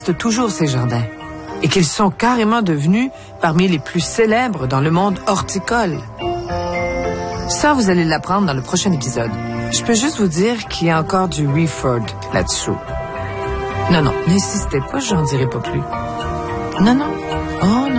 toujours ces jardins et qu'ils sont carrément devenus parmi les plus célèbres dans le monde horticole. Ça, vous allez l'apprendre dans le prochain épisode. Je peux juste vous dire qu'il y a encore du Reford là-dessous. Non, n'insistez pas, j'en dirai pas plus. Non. Oh non.